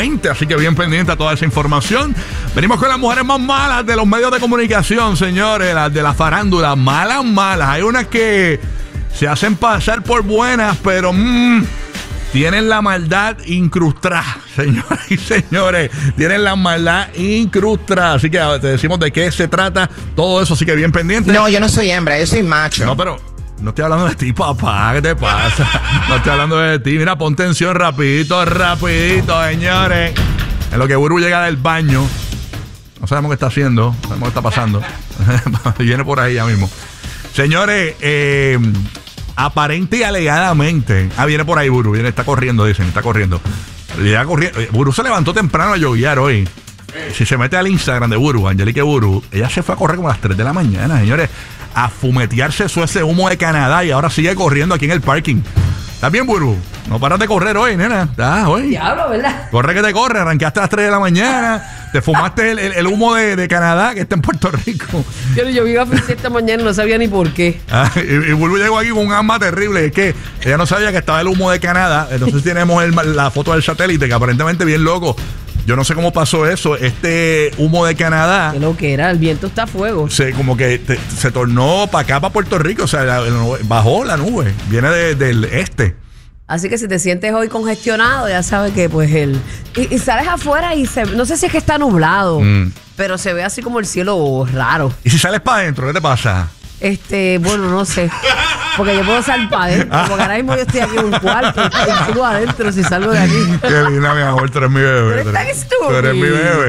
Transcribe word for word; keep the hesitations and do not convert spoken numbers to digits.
alegadamente, así que bien pendiente a toda esa información. Venimos con las mujeres más malas de los medios de comunicación, señores, las de la farándula, malas, malas. Hay unas que se hacen pasar por buenas, pero mmm, tienen la maldad incrustada, señores y señores, tienen la maldad incrustada. Así que te decimos de qué se trata todo eso, así que bien pendiente. No, yo no soy hembra, yo soy macho. No, pero no estoy hablando de ti, papá, ¿qué te pasa? No estoy hablando de ti. Mira, pon tensión rapidito, rapidito, señores. En lo que Buru llega del baño, no sabemos qué está haciendo, no sabemos qué está pasando. Viene por ahí ya mismo. Señores, eh, aparente y alegadamente. Ah, viene por ahí Buru, viene, está corriendo, dicen, está corriendo. Llega corriendo. Buru se levantó temprano a yoguear hoy. Si se mete al Instagram de Buru, Angelique Buru, ella se fue a correr como a las tres de la mañana, señores, a fumetearse su ese humo de Canadá y ahora sigue corriendo aquí en el parking. ¿Estás bien, Buru? No paras de correr hoy, nena. ¿Estás hoy? Diablo, ¿verdad? Corre que te corre, arrancaste a las tres de la mañana, te fumaste el, el, el humo de, de Canadá que está en Puerto Rico. Yo, yo iba a hacer esta mañana y no sabía ni por qué. Ah, y, y Buru llegó aquí con un asma terrible. Es que ella no sabía que estaba el humo de Canadá. Entonces tenemos el, la foto del satélite, que aparentemente bien loco. Yo no sé cómo pasó eso. Este humo de Canadá. ¿Qué lo que era? El viento está a fuego. Se, como que te, se tornó para acá, para Puerto Rico. O sea, la, la, bajó la nube. Viene de, del este. Así que si te sientes hoy congestionado, ya sabes que pues el... Y, y sales afuera y se, no sé si es que está nublado, mm. pero se ve así como el cielo raro. ¿Y si sales para adentro, qué te pasa? Este, bueno, no sé. Porque yo puedo salir para adentro. Porque ahora mismo yo estoy aquí en un cuarto y sigo adentro si salgo de aquí. Qué linda, mi amor, tú eres mi bebé. Tú eres tan estúpido. Tú eres mi bebé.